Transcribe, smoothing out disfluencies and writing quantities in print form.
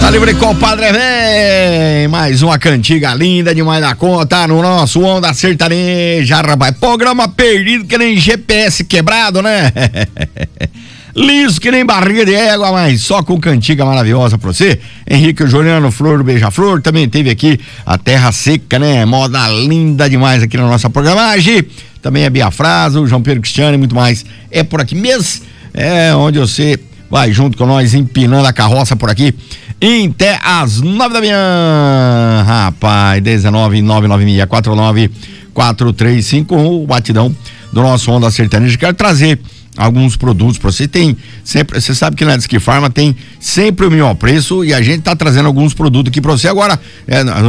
Tá livre, compadre, vem! Mais uma cantiga linda demais da conta no nosso Onda Sertaneja, rapaz. Programa perdido que nem GPS quebrado, né? Liso que nem barriga de égua, mas só com cantiga maravilhosa pra você. Henrique Juliano, Flor do Beija-Flor, também teve aqui a Terra Seca, né? Moda linda demais aqui na nossa programagem. Também a Bia Fraso, João Pedro Cristiano e muito mais. É por aqui mesmo, é onde você vai junto com nós empinando a carroça por aqui até às 9 da manhã, rapaz. 19996494351, o batidão do nosso Onda Sertaneja. Quero trazer alguns produtos para você. Tem sempre, você sabe que na Disque Farma tem sempre o melhor preço e a gente tá trazendo alguns produtos aqui para você agora.